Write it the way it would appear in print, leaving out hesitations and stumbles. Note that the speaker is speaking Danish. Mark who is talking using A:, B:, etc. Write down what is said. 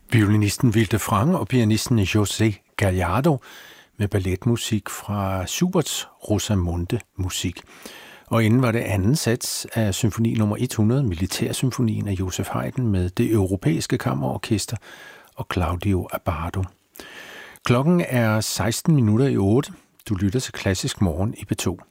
A: Violinisten Vilde Frang og pianisten José Gallardo med balletmusik fra Schuberts Rosamunde musik. Og inden var det anden sats af symfoni nummer 100, Militærsymfonien af Joseph Haydn med det europæiske kammerorkester og Claudio Abbado. Klokken er 16 minutter i 8. Du lytter til Klassisk Morgen i P2.